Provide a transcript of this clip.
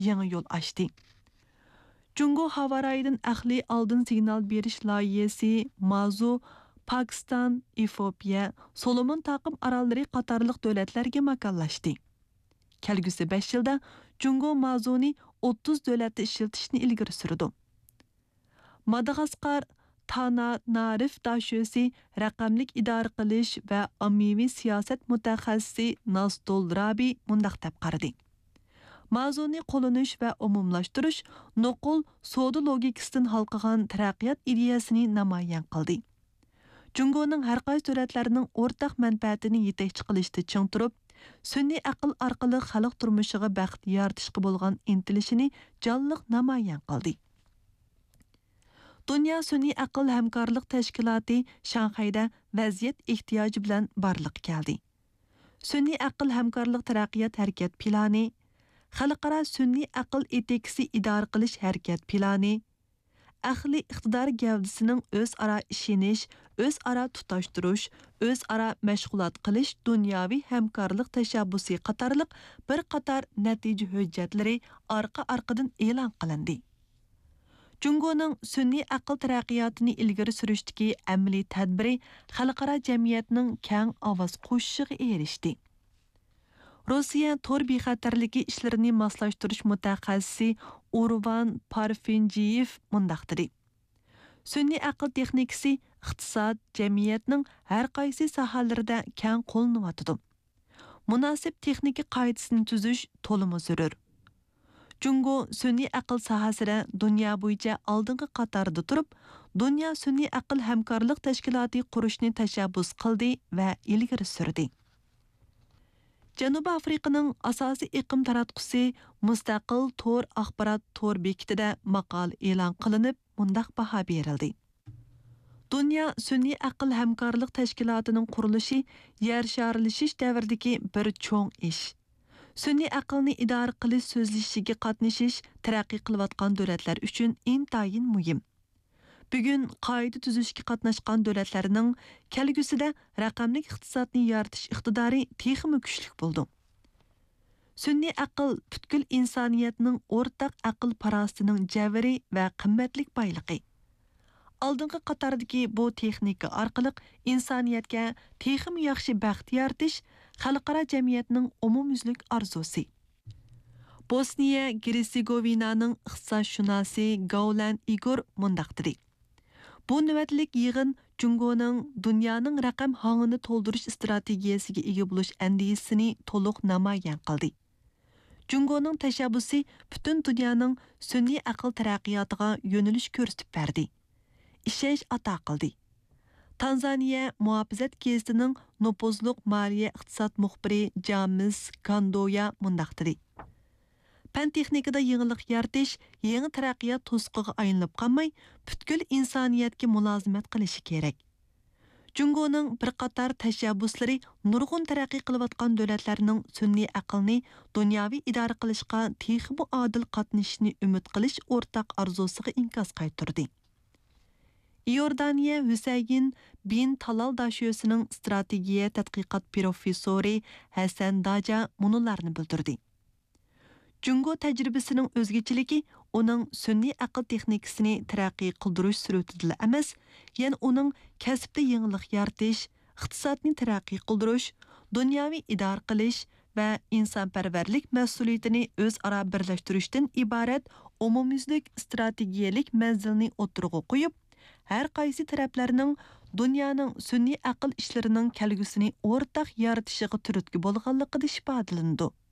yangi yo'l ochdi. Jungo Havaraydan aqli oldin signal berish loyihasi Mazu, Pakistan, Efiopiya, Solomon taqim orollari qatorliq davlatlarga makonlashdi. Kelgusi 5 yilda Jungo Mazuni 30 davlatda ishlatishni ilgari surdi. Madagaskar Tananariv dashösi raqamlik idora qilish va ommaviy siyosat mutaxassisi Nasdol Rabi mundaq deb qaradi. Mazuni qo'llanish va umumlashtirish nuqul savdo logikasidan halqagan taraqqiyot ideyasini namoyon qildi. Jungoning har qaysi davlatlarning o'rtaq manfaatini yetakchi qilishda ching turib, sun'iy aql orqali xalq turmushiga baxt yaratishga bo'lgan intilishini jonliq namoyon qildi. Dünya sun'iy aql hamkorlik tashkiloti Shanxayda vaziyat ehtiyoji bilan barliq keldi. Sun'iy aql hamkorlik taraqqiyot harakat plani, xalqaro sun'iy aql etikasi idora qilish harakat plani, aqli iqtidor gavdasining o'zaro ishonish, o'zaro tutashtirish, o'zaro mashg'ulot qilish dunyoviy hamkorlik tashabbusi qatorliq bir qator natija hujjatlari orqa-orqadan e'lon qilindi. Jungoning sun'iy aql taraqqiyotini ilgari surishdagi amaliy tadbiri xalqaro jamiyatning keng ovoz qo'shishiga erishdi. Rossiya tor bexatarligi ishlarini moslashtirish mutaxassisi Urvan Parfinjiyev mundaq dedi. Sun'iy aql texnikasi iqtisod jamiyatning har qaysi sohalarida keng qo'llaniladi. Munosib texnika qoidasini tuzish to'liq zarur. Jungo sun'iy aql sohasida dunyo bo'yicha oldingi qatorda turib, Dunyo sun'iy aql hamkorlik tashkiloti qurishni tashabbus qildi va ilgari surdi. Janubiy Afrikaning asosiy iqlim taratqusi mustaqil tor axborot tor bekitida maqol e'lon qilinib, mundaq baho berildi. Dunyo sun'iy aql hamkorlik tashkilotining qurilishi yer sharilishish davridagi bir cho'ng ish. Sun'iy aqlni idora qilish so'zlashishiga qatnashish taraqqiy qilayotgan davlatlar uchun intayin muhim. Bugun qoida tuzishga qatnashgan davlatlarning kelgusida raqamli iqtisodni yaratish iqtidori texmi kuchli bo'ldi. Sun'iy aql butkul insoniyatning o'rtaq aql parosatining javri va qimmatli boyligi. Oldingi qatordagi bu texnika orqali insoniyatga texmi yaxshi baxt yaratish xalqaro jamiyatning umumyuzlik orzusi. Bosniya Hersegovinaning iqtisodshunosi Gaulan Igor mundaq dedi. Bu navbatlik yig'in Jungoning dunyoning raqam hangini to'ldirish strategiyasiga ega bo'lish andisini to'liq namoyon qildi. Jungoning tashabbusi butun dunyoning sun'iy aql taraqqiyotiga yo'nalish ko'rsatib berdi. Ishash ato qildi. Tanzaniya muhofizat gezitining nopozliq moliya iqtisod muxbiri James Kandoya mundaq dedi. Pan texnikada yenilik yaratish yangi taraqqiyot to'siqiga aylanib qolmay, butkul insoniyatga mulozimat qilishi kerak. Jungoning bir qator tashabbuslari nurg'un taraqqiy qilayotgan davlatlarning sun'iy aqlni dunyoviy idora qilishga texmi odil qatnashishni umid qilish o'rtaq orzusiga inkos qaytardi. Iordaniya Hüseyin bin Talal dashyosining strategiya tadqiqot professori Hasan Daja munularni bildirdi. Jungo tajribasining o'zgachiligi uning sun'iy aql texnikasini taraqqiy qildirish sur'atida emas, yana uning kasbda yangilik yaratish, iqtisodni taraqqiy qildirish, dunyoviy idora qilish va insonparvarlik mas'uliyatini o'zaro birlashtirishdan iborat umumyuzlik strategiyalik manzilni o'tirg'a qo'yib, har qaysi taraflarning dunyoning sun'iy aql ishlarining kelgusini o'rtaq yaratishiga turtki bo'lganligida ifodalandi.